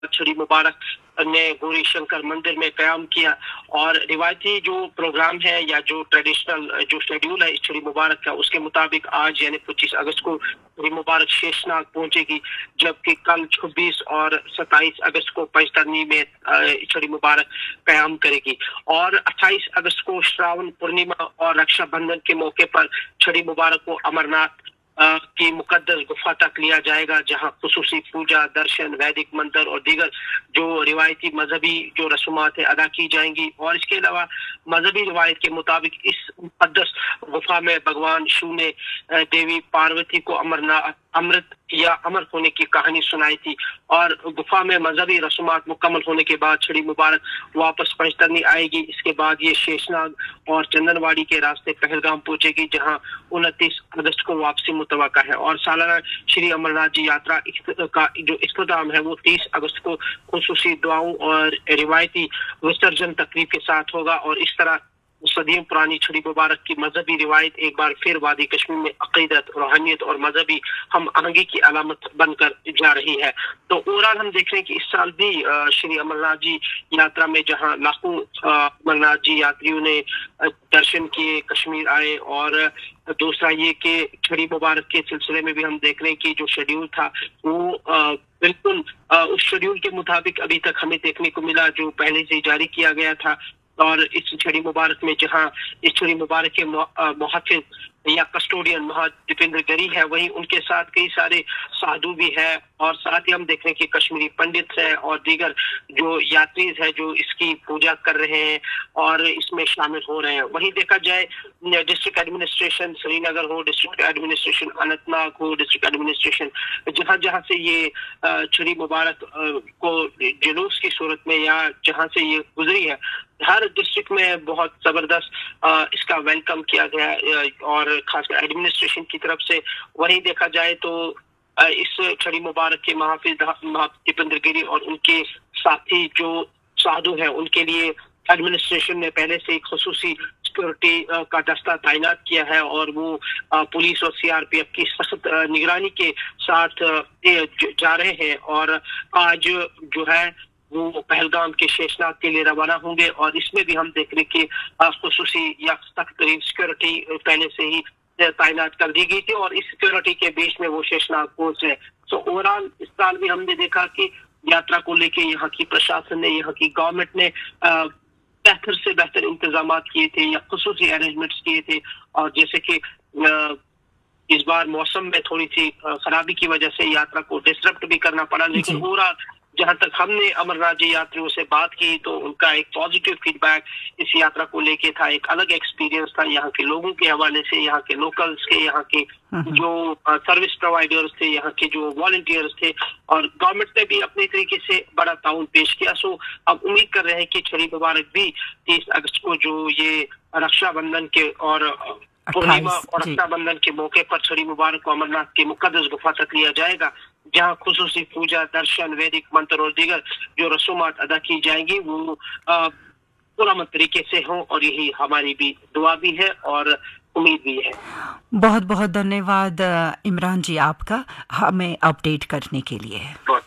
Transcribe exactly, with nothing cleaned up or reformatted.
छड़ी मुबारक ने गौरी शंकर मंदिर में क़याम किया और रिवायती जो प्रोग्राम है या जो ट्रेडिशनल जो शेड्यूल है इस छड़ी मुबारक का, उसके मुताबिक आज यानी पच्चीस अगस्त को छड़ी मुबारक शेषनाग पहुंचेगी, जबकि कल छब्बीस और सत्ताईस अगस्त को पंचतरनी में छड़ी मुबारक क़याम करेगी और अट्ठाईस अगस्त को श्रावण पूर्णिमा और रक्षाबंधन के मौके पर छड़ी मुबारक को अमरनाथ की मुकद्दस गुफा तक लिया जाएगा, जहां खुसूसी पूजा, दर्शन, वैदिक मंत्र और दीगर जो रिवायती मजहबी जो रस्मात है अदा की जाएंगी। और इसके अलावा मजहबी रिवायत के मुताबिक इस मुकद्दस गुफा में भगवान शिव ने देवी पार्वती को अमरनाथ अमृत या अमर होने की कहानी सुनाई थी और गुफा में मजहबी रस्मात मुकम्मल होने के बाद छड़ी मुबारक वापस पंचतरनी आएगी। इसके बाद ये शेषनाग और चंदनवाड़ी के रास्ते पहलगाम पहुंचेगी, जहां उनतीस अगस्त को वापसी मुतवक्का है और सालाना श्री अमरनाथ जी यात्रा का जो इख्तिताम है वो तीस अगस्त को खुसूसी दुआओं और रिवायती विसर्जन तकरीब के साथ होगा। और इस तरह सदियों पुरानी छड़ी मुबारक की मजहबी रिवायत एक बार फिर वादी कश्मीर में अकीदत, रूहानियत और मजहबी हम आहंगी की अलामत बनकर जा रही है। तो ओवरऑल हम देख रहे हैं कि इस साल भी श्री अमरनाथ जी यात्रा में जहां लाखों अमरनाथ जी यात्रियों ने दर्शन किए, कश्मीर आए, और दूसरा ये कि छड़ी मुबारक के सिलसिले में भी हम देख रहे हैं कि जो शेड्यूल था वो बिल्कुल उस शेड्यूल के मुताबिक अभी तक हमें देखने को मिला जो पहले से जारी किया गया था। और इस छड़ी मुबारक में जहां इस छड़ी मुबारक के मुहफ़िज़ या कस्टोडियन महा दीपेंद्र गिरी है, वहीं उनके साथ कई सारे साधु भी है और साथ ही हम देख रहे हैं कि कश्मीरी पंडित है और दीगर जो यात्री है जो इसकी पूजा कर रहे हैं और इसमें शामिल हो रहे हैं। वहीं देखा जाए डिस्ट्रिक्ट एडमिनिस्ट्रेशन श्रीनगर हो, डिस्ट्रिक्ट एडमिनिस्ट्रेशन अनंतनाग हो, डिस्ट्रिक्ट एडमिनिस्ट्रेशन जहां जहां से ये छड़ी मुबारक को जुलूस की सूरत में या जहां से ये गुजरी है, हर डिस्ट्रिक्ट में बहुत जबरदस्त इसका वेलकम किया गया और खासकर एडमिनिस्ट्रेशन की तरफ से। वहीं देखा जाए तो इस छड़ी मुबारक के महाफिज दीपेंद्र गिरी और उनके साथी जो साधु हैं उनके लिए एडमिनिस्ट्रेशन ने पहले से एक खुसूसी सिक्योरिटी का दस्ता तैनात किया है और वो पुलिस और सीआरपीएफ की सख्त निगरानी के साथ जा रहे हैं और आज जो है वो पहलगाम के शेषनाग के लिए रवाना होंगे। और इसमें भी हम देख रहे कि खुसूसी या सख्त सिक्योरिटी पहले से ही तैनात कर दी गई थी और इस सिक्योरिटी के बीच में वो शेषनाग पहुंचे। तो ओवरऑल इस साल भी हमने देखा कि यात्रा को लेके यहाँ की प्रशासन ने, यहाँ की गवर्नमेंट ने बेहतर से बेहतर इंतजाम किए थे या खुसूसी अरेंजमेंट्स किए थे। और जैसे कि इस बार मौसम में थोड़ी सी खराबी की वजह से यात्रा को डिस्टर्ब भी करना पड़ा, लेकिन ओवरऑल जहां तक हमने अमरनाथ जी यात्रियों से बात की तो उनका एक पॉजिटिव फीडबैक इस यात्रा को लेके था, एक अलग एक्सपीरियंस था यहाँ के लोगों के हवाले से, यहाँ के लोकल्स के, यहाँ के जो सर्विस प्रोवाइडर्स थे, यहाँ के जो वॉलंटियर्स थे, और गवर्नमेंट ने भी अपने तरीके से बड़ा ताउन पेश किया। सो अब उम्मीद कर रहे हैं कि छड़ी मुबारक भी तीस अगस्त को जो ये रक्षाबंधन के और पूर्णिमा और रक्षाबंधन के मौके पर छड़ी मुबारक को अमरनाथ की मुकद्दस गुफा तक लिया जाएगा, जहां खुसूसी पूजा, दर्शन, वैदिक मंत्र और दीगर जो रसूमात अदा की जाएंगी वो पुरअमन तरीके से हों। और यही हमारी भी दुआ भी है और उम्मीद भी है। बहुत बहुत धन्यवाद इमरान जी आपका हमें अपडेट करने के लिए।